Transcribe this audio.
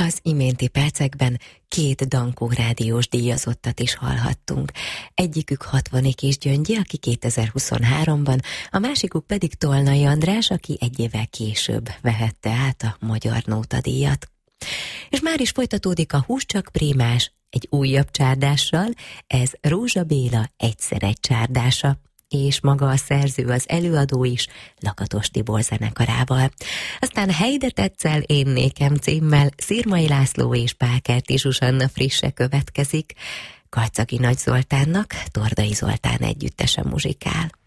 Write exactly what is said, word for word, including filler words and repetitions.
Az iménti percekben két Dankó rádiós díjazottat is hallhattunk. Egyikük Hatvané Kis Gyöngyi, aki kétezer-huszonháromban, a másikuk pedig Tolnai András, aki egy évvel később vehette át a Magyar Nóta díjat. És már is folytatódik a Hús csak Prémás egy újabb csárdással, ez Rózsa Béla Egyszer egy csárdása, és maga a szerző, az előadó is Lakatos Tibor zenekarával. Aztán Helyde tetszel, én nékem címmel Szirmai László és Pákerti Zsuzsanna frisse következik. Karcagi Nagy Zoltánnak Tordai Zoltán együttese muzsikál.